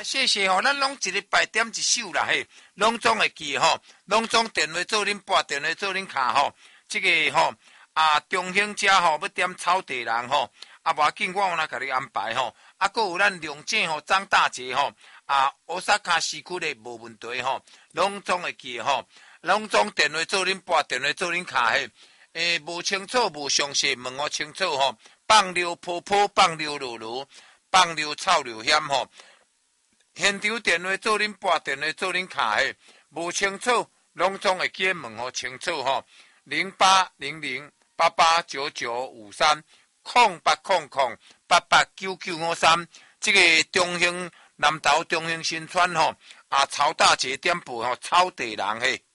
谢谢吼，咱拢一礼拜点一首啦嘿，拢总会记吼，拢总电话做恁拨，电话做恁卡吼，这个吼中兴者吼要点草地人吼，无要紧，我有哪甲你安排吼，佫有咱龙井吼张大姐吼，乌萨卡市区的无问题吼，拢总会记吼，拢总电话做恁拨，电话做恁卡嘿，无清楚无详细问我清楚吼，放流坡坡，放流路路，放流草流险吼。现场电话做恁拨，电话做恁卡的，无清楚，拢总会记问好清楚吼。0800889953，0800889953，这个中兴南投中兴新村吼，曹大姐店铺吼，草地人嘿。